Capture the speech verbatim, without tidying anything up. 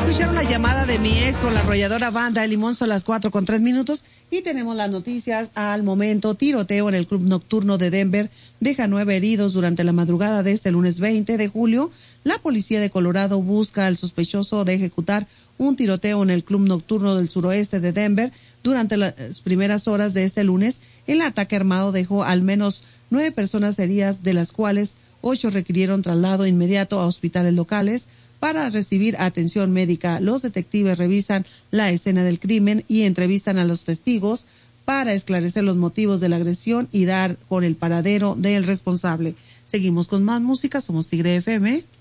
escucharon la llamada de mi ex con la arrolladora banda El Limón, son las cuatro con tres minutos y tenemos las noticias al momento. Tiroteo en el club nocturno de Denver deja nueve heridos durante la madrugada de este lunes veinte de julio. La policía de Colorado busca al sospechoso de ejecutar un tiroteo en el club nocturno del suroeste de Denver durante las primeras horas de este lunes. El ataque armado dejó al menos nueve personas heridas, de las cuales ocho requirieron traslado inmediato a hospitales locales para recibir atención médica. Los detectives revisan la escena del crimen y entrevistan a los testigos para esclarecer los motivos de la agresión y dar con el paradero del responsable. Seguimos con más música, somos Tigre F M.